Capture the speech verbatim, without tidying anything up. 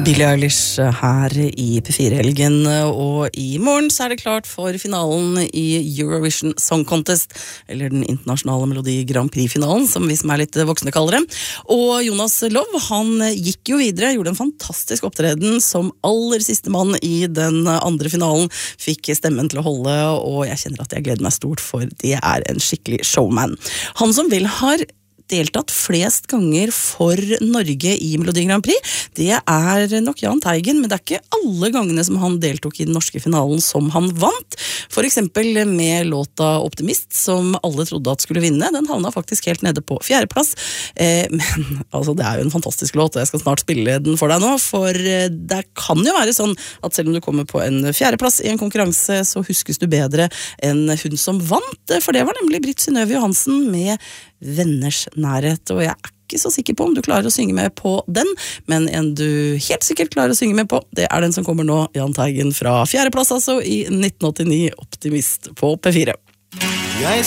Billie Eilish her i P fire-helgen, og i morgen så er det klart for finalen i Eurovision Song Contest, eller den internasjonale Melodi Grand Prix-finalen, som vi som er litt voksne kaller det. Og Jonas Lov, han gikk jo videre, gjorde en fantastisk opptreden som aller siste mann i den andre finalen, fikk stemmen til å holde, og jeg kjenner at jeg gleder meg stort, for det er en skikkelig showman. Han som vel har deltatt flest ganger for Norge i Melodi Grand Prix, det er nok Jahn Teigen, men det er ikke alle gangene som han deltok i den norske finalen som han vant. For eksempel med låta Optimist, som alle trodde at skulle vinne. Den havna faktisk helt nede på fjerdeplass. Eh, men altså, det er jo en fantastisk låt, og jeg skal snart spille den for deg nå, for det kan jo være sånn at selv om du kommer på en fjerdeplass i en konkurranse, så huskes du bedre enn hun som vant, for det var nemlig Britt Synnøve Johansen med Venners nærhet, og jeg er ikke så sikker på om du klarer å synge med på den, men en du helt sikkert klarer å synge med på, det er den som kommer nå, Jahn Teigen fra fjerdeplass altså i nitten åttini, Optimist på P fire. Jeg